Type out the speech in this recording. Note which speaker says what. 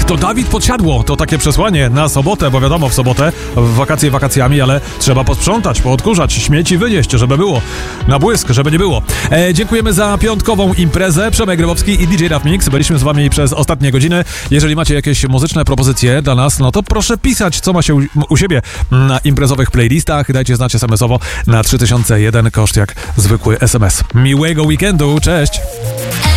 Speaker 1: To Dawid Podsiadło, to takie przesłanie na sobotę, bo wiadomo, w sobotę wakacje wakacjami, ale trzeba posprzątać, poodkurzać, śmieci wynieść, żeby było na błysk, żeby nie było. Dziękujemy za piątkową imprezę. Przemek Grybowski i DJ Raf Mix. Byliśmy z wami przez ostatnie godziny. Jeżeli macie jakieś muzyczne propozycje dla nas, no to proszę pisać, co ma się u siebie na imprezowych playlistach. Dajcie znać SMS-owo na 3001, koszt jak zwykły SMS. Miłego weekendu, cześć!